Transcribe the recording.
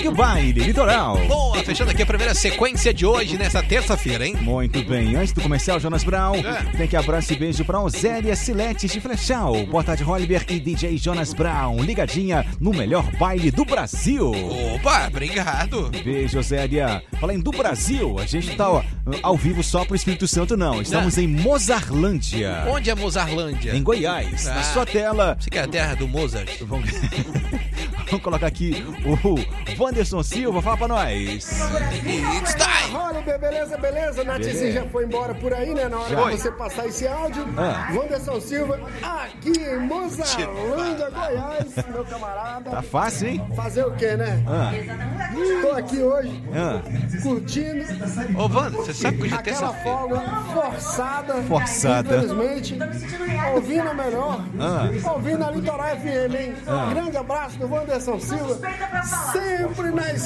Que baile litoral. Boa, fechando aqui a primeira sequência de hoje, nessa terça-feira, hein? Muito bem, antes do comercial, Jonas Brown, tem que abraço e beijo pra Osélia Siletes de Flechal, Porta de Holliber e DJ Jonas Brown, ligadinha no melhor baile do Brasil. Opa, obrigado. Beijo, Osélia. Fala em do Brasil, a gente tá ao vivo só pro Espírito Santo, não. Estamos em Mozarlândia. Onde é Mozarlândia? Em Goiás, na sua tela. Você quer a terra do Mozart? Vamos colocar aqui o Wanderson Silva, fala pra nós. It's time! Olha, beleza? Natizinho já foi embora por aí, né? Na hora de você passar esse áudio. Wanderson Silva, aqui em Mozarlândia, Goiás, meu camarada. Tá fácil, hein? Fazer o quê, né? Tô aqui hoje, curtindo. Ô, Wanda, você sabe que hoje é aquela terça-feira. folga forçada. Infelizmente, ouvindo a melhor. Ouvindo a Litoral FM, hein? Grande abraço do Wanderson Silva, sempre na